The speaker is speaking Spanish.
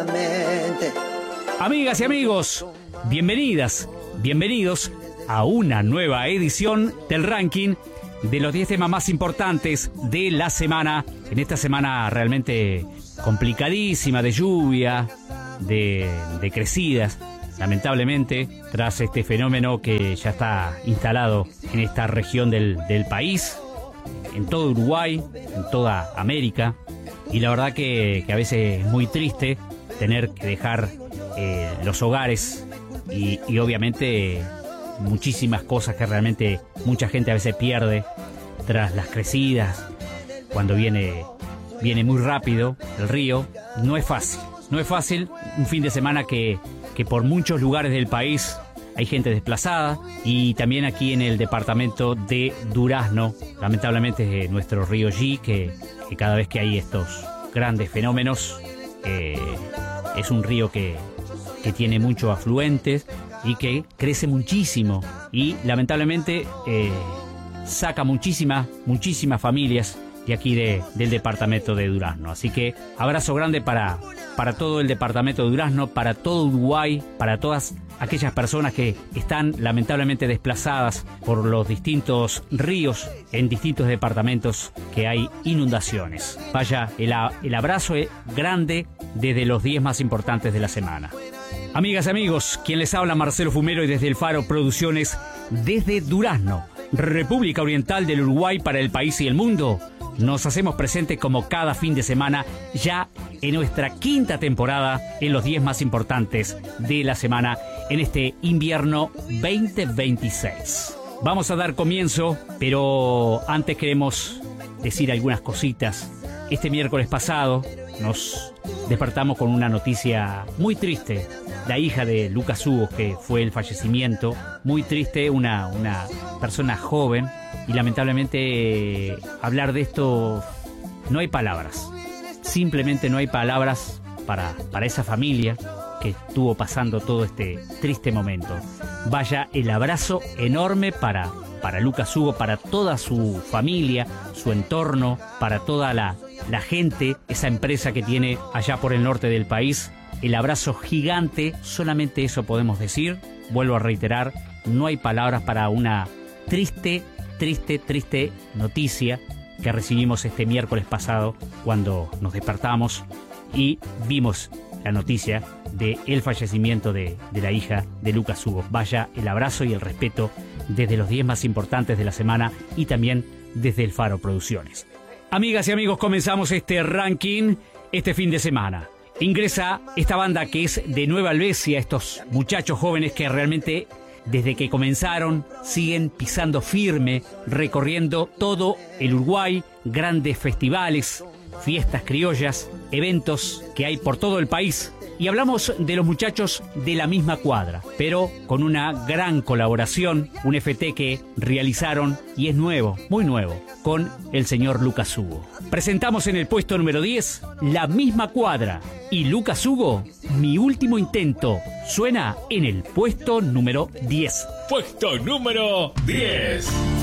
Amigas y amigos, bienvenidas, bienvenidos a una nueva edición del ranking de los 10 temas más importantes de la semana. En esta semana realmente complicadísima, de lluvia, de crecidas, lamentablemente, tras este fenómeno que ya está instalado en esta región del país, en todo Uruguay, en toda América. Y la verdad que a veces es muy triste tener que dejar los hogares y obviamente muchísimas cosas que realmente mucha gente a veces pierde tras las crecidas, cuando viene muy rápido el río. No es fácil, un fin de semana que por muchos lugares del país hay gente desplazada, y también aquí en el departamento de Durazno, lamentablemente nuestro río G, que cada vez que hay estos grandes fenómenos, es un río que tiene muchos afluentes y que crece muchísimo, y lamentablemente saca muchísimas familias de aquí del departamento de Durazno. Así que abrazo grande para todo el departamento de Durazno, para todo Uruguay, para todas aquellas personas que están lamentablemente desplazadas por los distintos ríos en distintos departamentos que hay inundaciones. Vaya, el abrazo es grande desde los 10 más importantes de la semana. Amigas y amigos, quien les habla, Marcelo Fumero, y desde el Faro Producciones, desde Durazno, República Oriental del Uruguay, para el país y el mundo, nos hacemos presentes como cada fin de semana, ya en nuestra quinta temporada, en los 10 más importantes de la semana, en este invierno 2026. Vamos a dar comienzo, pero antes queremos decir algunas cositas. Este miércoles pasado nos despertamos con una noticia muy triste. La hija de Lucas Hugo, que fue el fallecimiento, muy triste, una persona joven, y lamentablemente hablar de esto no hay palabras. Simplemente no hay palabras para esa familia que estuvo pasando todo este triste momento. Vaya, el abrazo enorme para Lucas Hugo, para toda su familia, su entorno, para toda la gente, esa empresa que tiene allá por el norte del país. El abrazo gigante, solamente eso podemos decir. Vuelvo a reiterar, no hay palabras para una triste noticia que recibimos este miércoles pasado, cuando nos despertamos y vimos la noticia del fallecimiento de la hija de Lucas Hugo. Vaya, el abrazo y el respeto desde los 10 más importantes de la semana, y también desde el Faro Producciones. Amigas y amigos, comenzamos este ranking este fin de semana. Ingresa esta banda que es de Nueva Albesia, estos muchachos jóvenes que realmente desde que comenzaron siguen pisando firme, recorriendo todo el Uruguay, grandes festivales, fiestas criollas, eventos que hay por todo el país. Y hablamos de los muchachos de La Misma Cuadra, pero con una gran colaboración, un FT que realizaron, y es nuevo, muy nuevo, con el señor Lucas Hugo. Presentamos en el puesto número 10, La Misma Cuadra, y Lucas Hugo, Mi Último Intento. Suena en el puesto número 10. Puesto número 10.